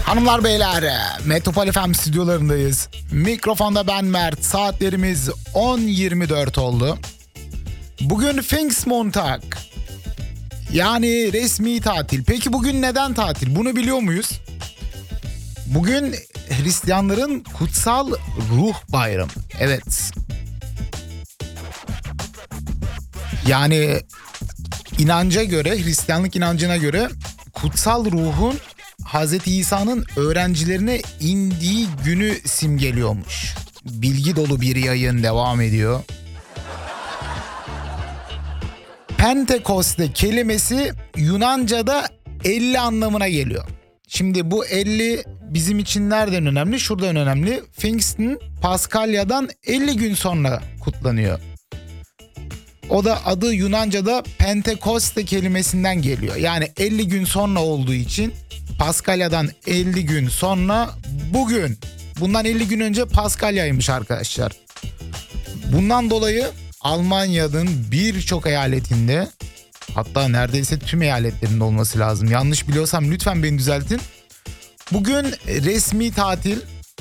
Hanımlar beyler, Metropol FM stüdyolarındayız. Mikrofonda ben Mert. Saatlerimiz 10.24 oldu. Bugün Pfingstmontag. Yani resmi tatil. Peki bugün neden tatil? Bunu biliyor muyuz? Bugün Hristiyanların kutsal ruh bayramı. Evet. Yani inanca göre, Hristiyanlık inancına göre kutsal ruhun Hz. İsa'nın öğrencilerine indiği günü simgeliyormuş. Bilgi dolu bir yayın devam ediyor. Pentekoste kelimesi Yunanca'da 50 anlamına geliyor. Şimdi bu 50 bizim için nereden önemli? Şuradan önemli. Pfingsten Paskalya'dan 50 gün sonra kutlanıyor. O da adı Yunanca'da Pentekoste kelimesinden geliyor. Yani 50 gün sonra olduğu için Paskalya'dan 50 gün sonra bugün. Bundan 50 gün önce Paskalya'ymış arkadaşlar. Bundan dolayı Almanya'nın birçok eyaletinde, hatta neredeyse tüm eyaletlerinde olması lazım. Yanlış biliyorsam lütfen beni düzeltin. Bugün resmi tatil.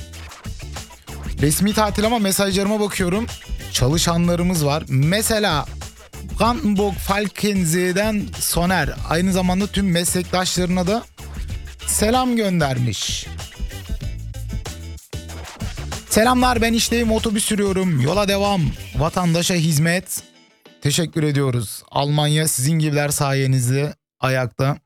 Resmi tatil ama mesajlarıma bakıyorum. Çalışanlarımız var. Mesela Brandenburg Falkensee'den Soner aynı zamanda tüm meslektaşlarına da selam göndermiş. Selamlar, ben işteyim, otobüs sürüyorum, yola devam, vatandaşa hizmet. Teşekkür ediyoruz. Almanya sizin gibiler sayenizde ayakta.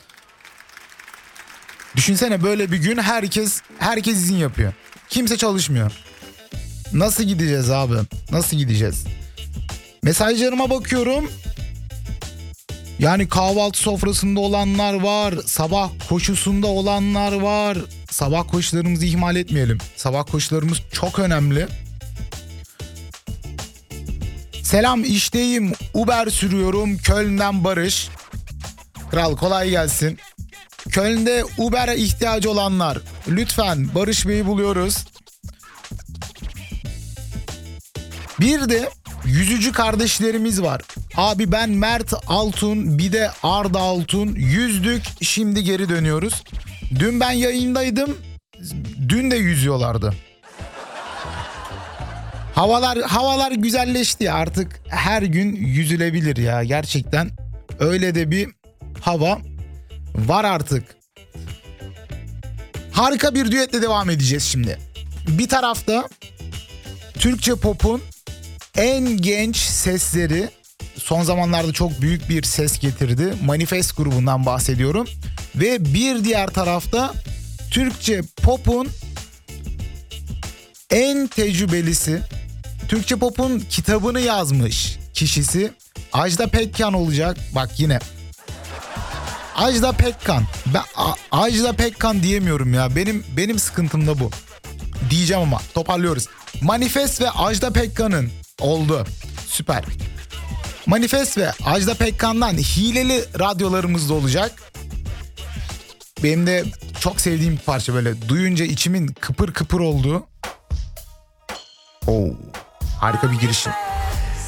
Düşünsene, böyle bir gün herkes izin yapıyor. Kimse çalışmıyor. Nasıl gideceğiz abi? Nasıl gideceğiz? Mesajlarıma bakıyorum. Yani kahvaltı sofrasında olanlar var. Sabah koşusunda olanlar var. Sabah koşularımızı ihmal etmeyelim. Sabah koşularımız çok önemli. Selam, işteyim, Uber sürüyorum, Köln'den Barış. Kral, kolay gelsin. Köln'de Uber'e ihtiyacı olanlar, lütfen Barış Bey'i buluyoruz. Bir de yüzücü kardeşlerimiz var. Abi ben Mert Altun, bir de Arda Altun yüzdük, şimdi geri dönüyoruz. Dün ben yayındaydım, dün de yüzüyorlardı. Havalar güzelleşti, artık her gün yüzülebilir ya, gerçekten öyle de bir hava var artık. Harika bir düetle devam edeceğiz şimdi. Bir tarafta Türkçe pop'un en genç sesleri, son zamanlarda çok büyük bir ses getirdi. Manifest grubundan bahsediyorum. Ve bir diğer tarafta Türkçe pop'un en tecrübelisi, Türkçe pop'un kitabını yazmış kişisi Ajda Pekkan olacak. Bak yine Ajda Pekkan. Ben Ajda Pekkan diyemiyorum ya. Benim sıkıntım da bu. Diyeceğim ama toparlıyoruz. Manifest ve Ajda Pekkan'ın oldu. Süper. Manifest ve Ajda Pekkan'dan hileli radyolarımız da olacak. Benim de çok sevdiğim bir parça, böyle duyunca içimin kıpır kıpır olduğu. Oo, harika bir girişim.